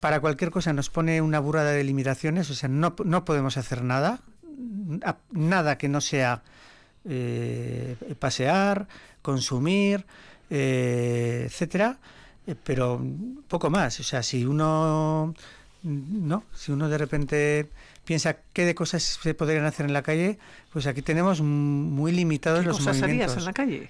para cualquier cosa nos pone una burrada de limitaciones, o sea, no podemos hacer nada, nada que no sea pasear, consumir, etcétera, pero poco más. O sea, si uno de repente piensa qué de cosas se podrían hacer en la calle, pues aquí tenemos muy limitados los movimientos. ¿Qué cosas harías en la calle?